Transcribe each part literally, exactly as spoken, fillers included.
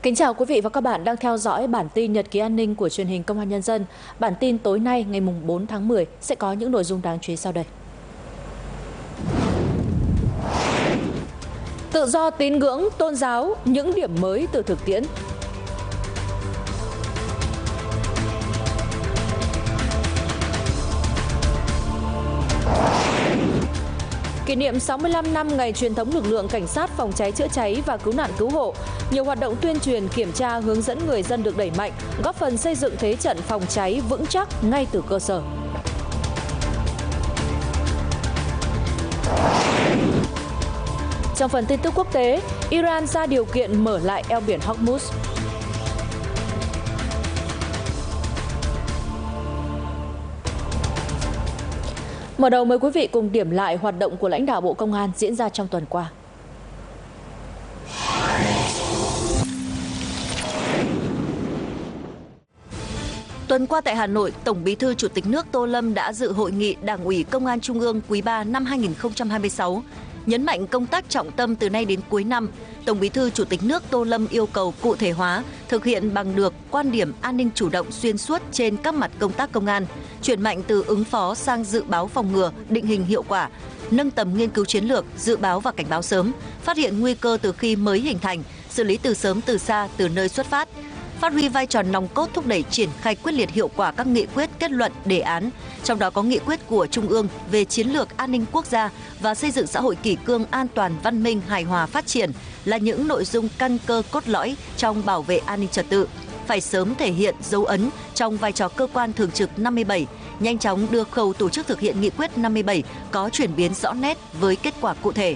Kính chào quý vị và các bạn đang theo dõi bản tin Nhật ký an ninh của truyền hình Công an Nhân dân. Bản tin tối nay ngày bốn tháng mười sẽ có những nội dung đáng chú ý sau đây. Tự do tín ngưỡng, tôn giáo, những điểm mới từ thực tiễn. Kỷ niệm sáu mươi lăm năm ngày truyền thống lực lượng cảnh sát phòng cháy chữa cháy và cứu nạn cứu hộ, nhiều hoạt động tuyên truyền, kiểm tra, hướng dẫn người dân được đẩy mạnh, góp phần xây dựng thế trận phòng cháy vững chắc ngay từ cơ sở. Trong phần tin tức quốc tế, Iran ra điều kiện mở lại eo biển Hormuz. Mở đầu mời quý vị cùng điểm lại hoạt động của lãnh đạo Bộ Công an diễn ra trong tuần qua. Tuần qua tại Hà Nội, Tổng Bí thư Chủ tịch nước Tô Lâm đã dự hội nghị Đảng ủy Công an Trung ương quý ba năm hai nghìn không trăm hai mươi sáu. Nhấn mạnh công tác trọng tâm từ nay đến cuối năm, Tổng Bí thư Chủ tịch nước Tô Lâm yêu cầu cụ thể hóa, thực hiện bằng được quan điểm an ninh chủ động xuyên suốt trên các mặt công tác công an, chuyển mạnh từ ứng phó sang dự báo phòng ngừa, định hình hiệu quả, nâng tầm nghiên cứu chiến lược, dự báo và cảnh báo sớm, phát hiện nguy cơ từ khi mới hình thành, xử lý từ sớm từ xa từ nơi xuất phát. Phát huy vai trò nòng cốt thúc đẩy triển khai quyết liệt hiệu quả các nghị quyết, kết luận, đề án, trong đó có nghị quyết của Trung ương về chiến lược an ninh quốc gia và xây dựng xã hội kỷ cương an toàn, văn minh, hài hòa, phát triển là những nội dung căn cơ cốt lõi trong bảo vệ an ninh trật tự, phải sớm thể hiện dấu ấn trong vai trò cơ quan thường trực năm mươi bảy, nhanh chóng đưa khâu tổ chức thực hiện nghị quyết năm mươi bảy có chuyển biến rõ nét với kết quả cụ thể.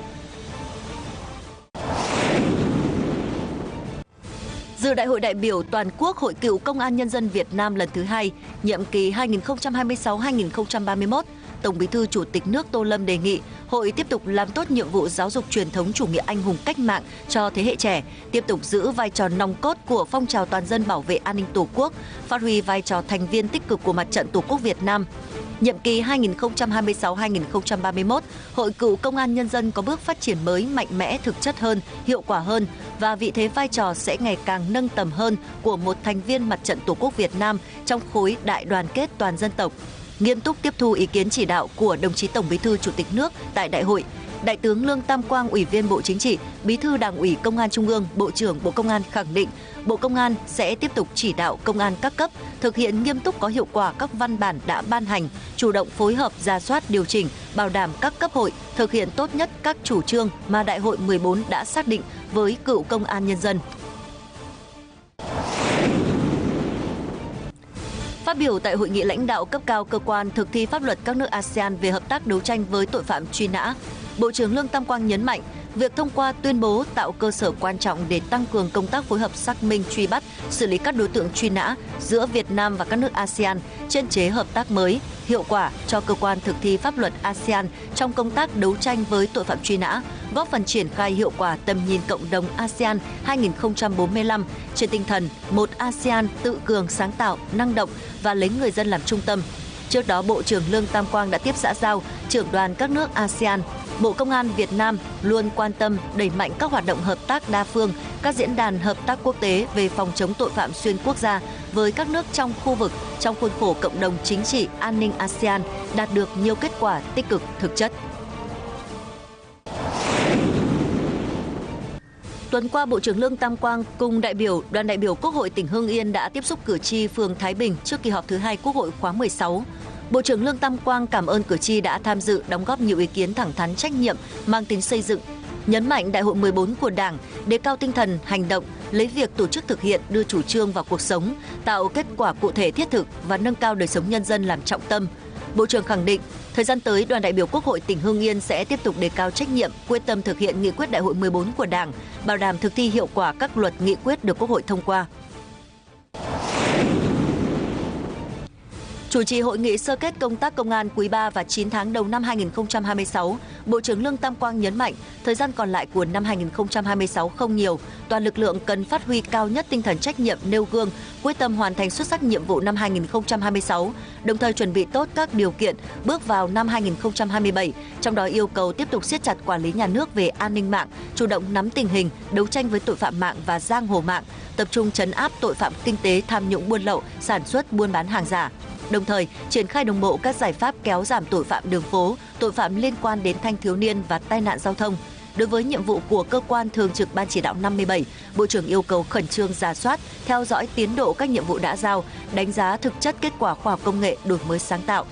Dự Đại hội đại biểu toàn quốc Hội Cựu Công an Nhân dân Việt Nam lần thứ hai, nhiệm kỳ hai nghìn không trăm hai mươi sáu đến hai nghìn không trăm ba mươi mốt, Tổng Bí thư Chủ tịch nước Tô Lâm đề nghị hội tiếp tục làm tốt nhiệm vụ giáo dục truyền thống chủ nghĩa anh hùng cách mạng cho thế hệ trẻ, tiếp tục giữ vai trò nòng cốt của phong trào toàn dân bảo vệ an ninh Tổ quốc, phát huy vai trò thành viên tích cực của Mặt trận Tổ quốc Việt Nam. Nhiệm kỳ hai nghìn không trăm hai mươi sáu đến hai nghìn không trăm ba mươi mốt, Hội Cựu Công an Nhân dân có bước phát triển mới, mạnh mẽ, thực chất hơn, hiệu quả hơn và vị thế vai trò sẽ ngày càng nâng tầm hơn của một thành viên Mặt trận Tổ quốc Việt Nam trong khối đại đoàn kết toàn dân tộc. Nghiêm túc tiếp thu ý kiến chỉ đạo của đồng chí Tổng Bí thư Chủ tịch nước tại đại hội. Đại tướng Lương Tam Quang, Ủy viên Bộ Chính trị, Bí thư Đảng ủy Công an Trung ương, Bộ trưởng Bộ Công an khẳng định, Bộ Công an sẽ tiếp tục chỉ đạo công an các cấp thực hiện nghiêm túc có hiệu quả các văn bản đã ban hành, chủ động phối hợp rà soát điều chỉnh, bảo đảm các cấp hội thực hiện tốt nhất các chủ trương mà Đại hội mười bốn đã xác định với cựu công an nhân dân. Phát biểu tại hội nghị lãnh đạo cấp cao cơ quan thực thi pháp luật các nước a sê an về hợp tác đấu tranh với tội phạm truy nã, Bộ trưởng Lương Tam Quang nhấn mạnh, việc thông qua tuyên bố tạo cơ sở quan trọng để tăng cường công tác phối hợp xác minh, truy bắt, xử lý các đối tượng truy nã giữa Việt Nam và các nước a sê an trên chế hợp tác mới, hiệu quả cho cơ quan thực thi pháp luật a sê an trong công tác đấu tranh với tội phạm truy nã, góp phần triển khai hiệu quả tầm nhìn cộng đồng a sê an hai nghìn không trăm bốn mươi lăm trên tinh thần một a sê an tự cường, sáng tạo, năng động và lấy người dân làm trung tâm. Trước đó, Bộ trưởng Lương Tam Quang đã tiếp xã giao trưởng đoàn các nước a sê an. Bộ Công an Việt Nam luôn quan tâm đẩy mạnh các hoạt động hợp tác đa phương, các diễn đàn hợp tác quốc tế về phòng chống tội phạm xuyên quốc gia với các nước trong khu vực trong khuôn khổ cộng đồng chính trị an ninh a sê an, đạt được nhiều kết quả tích cực thực chất. Tuần qua, Bộ trưởng Lương Tam Quang cùng đại biểu đoàn đại biểu Quốc hội tỉnh Hưng Yên đã tiếp xúc cử tri phường Thái Bình trước kỳ họp thứ hai Quốc hội khóa mười sáu. Bộ trưởng Lương Tam Quang cảm ơn cử tri đã tham dự, đóng góp nhiều ý kiến thẳng thắn, trách nhiệm, mang tính xây dựng, nhấn mạnh Đại hội mười bốn của Đảng đề cao tinh thần hành động, lấy việc tổ chức thực hiện đưa chủ trương vào cuộc sống, tạo kết quả cụ thể thiết thực và nâng cao đời sống nhân dân làm trọng tâm. Bộ trưởng khẳng định, thời gian tới, đoàn đại biểu Quốc hội tỉnh Hưng Yên sẽ tiếp tục đề cao trách nhiệm, quyết tâm thực hiện nghị quyết Đại hội mười bốn của Đảng, bảo đảm thực thi hiệu quả các luật nghị quyết được Quốc hội thông qua. Chủ trì hội nghị sơ kết công tác công an quý ba và chín tháng đầu năm hai nghìn không trăm hai mươi sáu, Bộ trưởng Lương Tam Quang nhấn mạnh, thời gian còn lại của năm hai nghìn không trăm hai mươi sáu không nhiều, toàn lực lượng cần phát huy cao nhất tinh thần trách nhiệm, nêu gương, quyết tâm hoàn thành xuất sắc nhiệm vụ năm hai nghìn không trăm hai mươi sáu, đồng thời chuẩn bị tốt các điều kiện bước vào năm hai nghìn không trăm hai mươi bảy, trong đó yêu cầu tiếp tục siết chặt quản lý nhà nước về an ninh mạng, chủ động nắm tình hình, đấu tranh với tội phạm mạng và giang hồ mạng, tập trung trấn áp tội phạm kinh tế, tham nhũng, buôn lậu, sản xuất, buôn bán hàng giả. Đồng thời, triển khai đồng bộ các giải pháp kéo giảm tội phạm đường phố, tội phạm liên quan đến thanh thiếu niên và tai nạn giao thông. Đối với nhiệm vụ của cơ quan thường trực Ban chỉ đạo năm mươi bảy, Bộ trưởng yêu cầu khẩn trương rà soát, theo dõi tiến độ các nhiệm vụ đã giao, đánh giá thực chất kết quả khoa học công nghệ, đổi mới sáng tạo.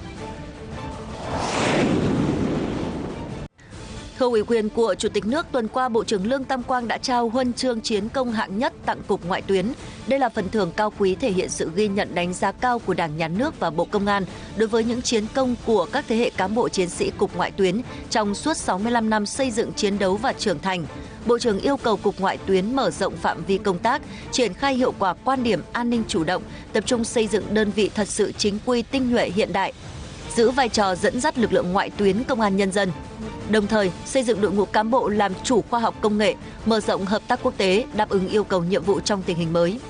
Thưa ủy quyền của Chủ tịch nước, tuần qua Bộ trưởng Lương Tam Quang đã trao huân chương chiến công hạng nhất tặng Cục Ngoại tuyến. Đây là phần thưởng cao quý thể hiện sự ghi nhận đánh giá cao của Đảng, Nhà nước và Bộ Công an đối với những chiến công của các thế hệ cán bộ chiến sĩ Cục Ngoại tuyến trong suốt sáu mươi lăm năm xây dựng, chiến đấu và trưởng thành. Bộ trưởng yêu cầu Cục Ngoại tuyến mở rộng phạm vi công tác, triển khai hiệu quả quan điểm an ninh chủ động, tập trung xây dựng đơn vị thật sự chính quy, tinh nhuệ, hiện đại, giữ vai trò dẫn dắt lực lượng ngoại tuyến công an nhân dân. Đồng thời, xây dựng đội ngũ cán bộ làm chủ khoa học công nghệ, mở rộng hợp tác quốc tế, đáp ứng yêu cầu nhiệm vụ trong tình hình mới.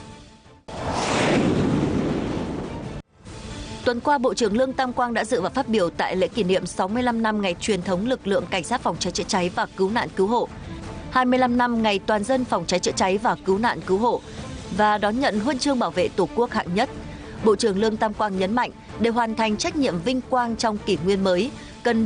Tuần qua, Bộ trưởng Lương Tam Quang đã dự và phát biểu tại lễ kỷ niệm sáu mươi lăm năm ngày truyền thống lực lượng cảnh sát phòng cháy chữa cháy và cứu nạn cứu hộ, hai mươi lăm năm ngày toàn dân phòng cháy chữa cháy và cứu nạn cứu hộ và đón nhận huân chương bảo vệ Tổ quốc hạng nhất. Bộ trưởng Lương Tam Quang nhấn mạnh, để hoàn thành trách nhiệm vinh quang trong kỷ nguyên mới,